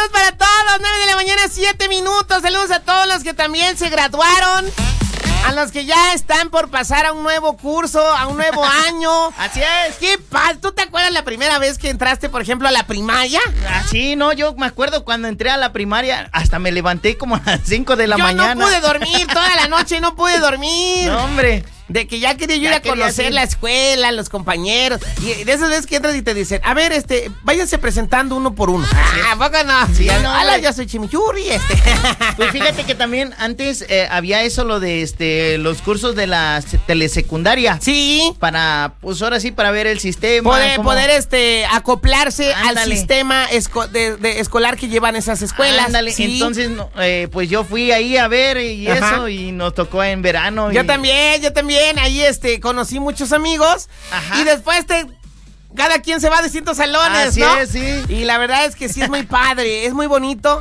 saludos para todos. 9 de la mañana, 7 minutos. Saludos a todos los que también se graduaron. A los que ya están por pasar a un nuevo curso, a un nuevo año. Así es. ¿Qué pasa? ¿Tú te acuerdas la primera vez que entraste, por ejemplo, a la primaria? Sí, no, yo me acuerdo cuando entré a la primaria, hasta me levanté como a las 5 de la mañana. Yo no pude dormir, toda la noche no pude dormir. No, hombre. De que ya quería yo ir a conocer la escuela, los compañeros. Y de esas veces que entras y te dicen, a ver, váyanse presentando uno por uno. ¿A poco no? Sí, hola, yo soy Chimichurri, Pues fíjate que también antes había eso, lo de los cursos de la telesecundaria. Sí. Para, pues ahora sí, para ver el sistema. Poder acoplarse al sistema escolar que llevan esas escuelas. Ándale, sí. Entonces, pues yo fui ahí a ver y eso, y nos tocó en verano. Yo también. Ahí conocí muchos amigos. Ajá. Y después cada quien se va a distintos salones, así ¿no? Es, sí. Y la verdad es que sí es muy padre, es muy bonito.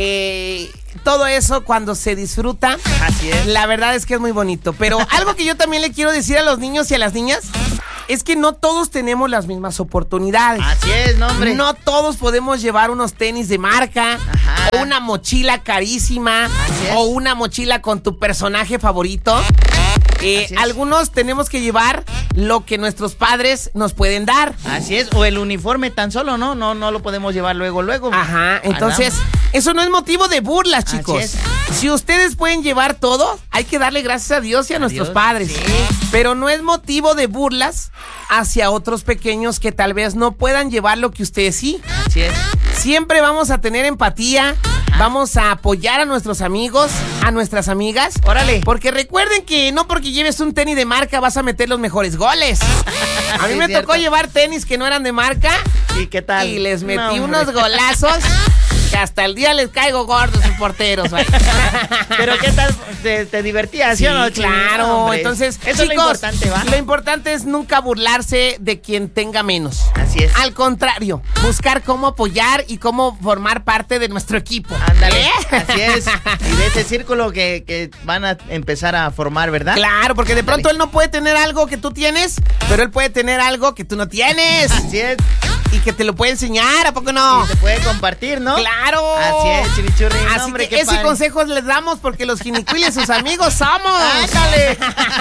Todo eso cuando se disfruta. Así es. La verdad es que es muy bonito. Pero algo que yo también le quiero decir a los niños y a las niñas es que no todos tenemos las mismas oportunidades. Así es, no, hombre. No todos podemos llevar unos tenis de marca. Ajá. O una mochila carísima. O una mochila con tu personaje favorito. Algunos tenemos que llevar lo que nuestros padres nos pueden dar. Así es, o el uniforme tan solo, ¿no? No lo podemos llevar luego. Ajá, entonces, eso no es motivo de burlas, chicos. Así es. Si ustedes pueden llevar todo, hay que darle gracias a Dios y a nuestros padres. Sí. Pero no es motivo de burlas hacia otros pequeños que tal vez no puedan llevar lo que ustedes sí. Así es. Siempre vamos a tener empatía. Vamos a apoyar a nuestros amigos, a nuestras amigas. Órale. Porque recuerden que no porque lleves un tenis de marca vas a meter los mejores goles. A mí me tocó llevar tenis que no eran de marca. ¿Y qué tal? Y les metí unos golazos que hasta el día les caigo gordos sus porteros. Pero ¿qué tal? ¿Te divertías, sí o no? Claro. Hombre, entonces, eso chicos, es lo importante, ¿va? Lo importante es nunca burlarse de quien tenga menos. Así es. Al contrario, buscar cómo apoyar y cómo formar parte de nuestro equipo. Ándale, así es. Y de ese círculo que van a empezar a formar, ¿verdad? Claro, porque de pronto él no puede tener algo que tú tienes, pero él puede tener algo que tú no tienes. Así es. Y que te lo puede enseñar, ¿a poco no? Y se puede compartir, ¿no? ¡Claro! Así es, Chimichurri. Así hombre, que ese consejo les damos porque los jinicuiles sus amigos somos. ¡Ándale!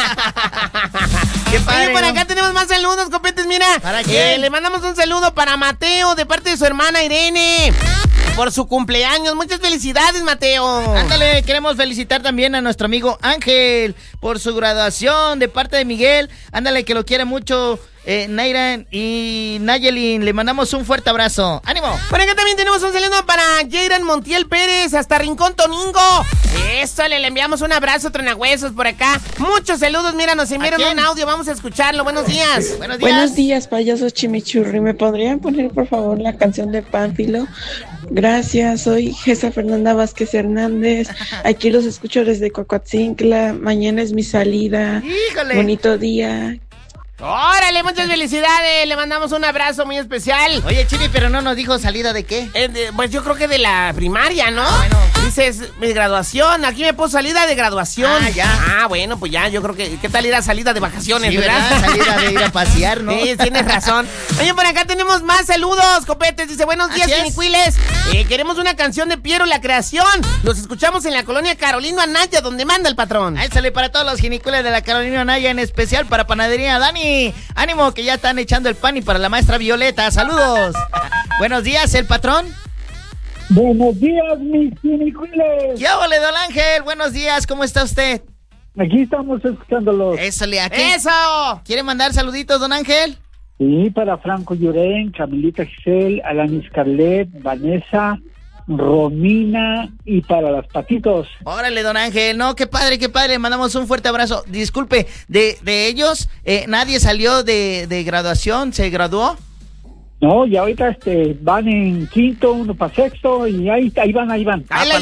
¡Qué padre! Oye, por acá tenemos más saludos, copetes, mira. ¿Para quién? Le mandamos un saludo para Mateo de parte de su hermana Irene por su cumpleaños. Muchas felicidades, Mateo. Ándale, queremos felicitar también a nuestro amigo Ángel por su graduación de parte de Miguel. Ándale, que lo quiere mucho. Naira y Nayelin, le mandamos un fuerte abrazo. ¡Ánimo! Por acá también tenemos un saludo para Jairan Montiel Pérez, hasta Rincón Toningo. Eso, le enviamos un abrazo, tronahuesos, por acá. Muchos saludos, mira, nos enviaron un audio, vamos a escucharlo. Buenos días. Buenos días. Buenos días, payasos Chimichurri. ¿Me podrían poner, por favor, la canción de Pánfilo? Gracias, soy Gesa Fernanda Vázquez Hernández. Aquí los escucho desde Cocoatzincla. Mañana es mi salida. ¡Híjole! Bonito día. Órale, muchas felicidades, le mandamos un abrazo muy especial. Oye, Chimi, pero no nos dijo salida de qué. Pues yo creo que de la primaria, ¿no? Bueno. Dices, mi graduación, aquí me puso salida de graduación. Ah, ya. Bueno, pues ya, yo creo que, ¿qué tal ir a salida de vacaciones, Sí, verdad? Salida de ir a pasear, ¿no? Sí, tienes razón. Oye, por acá tenemos más saludos, copetes. Dice, buenos días, Chinicuiles. Queremos una canción de Piero La Creación. Los escuchamos en la colonia Carolina Anaya, donde manda el patrón. Ahí sale para todos los Chinicuiles de la Carolina Anaya, en especial para Panadería Dani. Ánimo, que ya están echando el pan, y para la maestra Violeta. Saludos. Buenos días, el patrón. Buenos días, mis Chinicuiles. ¿Qué ole, don Ángel? Buenos días, ¿cómo está usted? Aquí estamos escuchándolos. Eso, aquí. ¡Eso! ¿Quiere mandar saluditos, don Ángel? Sí, para Franco Llorén, Camilita Giselle, Alanis Carlet, Vanessa, Romina y para las patitos. Órale, don Ángel, no, qué padre, mandamos un fuerte abrazo. Disculpe, de ellos, nadie salió de graduación, ¿se graduó? No, y ahorita van en quinto, uno para sexto, y ahí van. Ahí la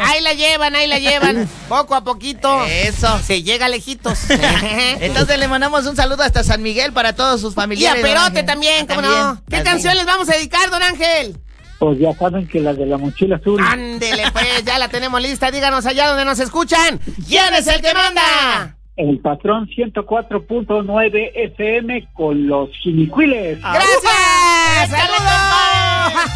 llevan, poco a poquito. Eso. Se llega lejitos. Entonces le mandamos un saludo hasta San Miguel para todos sus Y familiares. a Perote también, ¿cómo no? ¿Qué canción les vamos a dedicar, don Ángel? Pues ya saben que la de la mochila azul. Ándele, pues, ya la tenemos lista. Díganos allá donde nos escuchan. ¿Quién es el que manda? El patrón 104.9 FM con los Chinicuiles. ¡Gracias! ¡Saludos!